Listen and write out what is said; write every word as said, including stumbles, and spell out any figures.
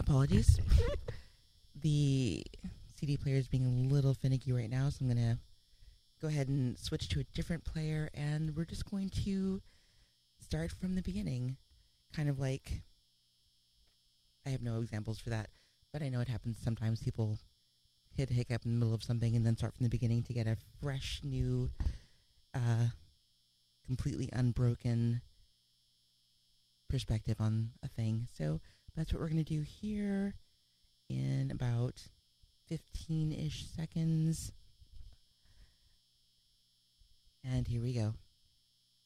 Apologies. The C D player is being a little finicky right now, so I'm going to go ahead and switch to a different player, and we're just going to start from the beginning. Kind of like, I have no examples for that, but I know it happens sometimes. People hit a hiccup in the middle of something and then start from the beginning to get a fresh, new, uh, completely unbroken perspective on a thing. So that's what we're going to do here in about fifteen-ish seconds. And here we go.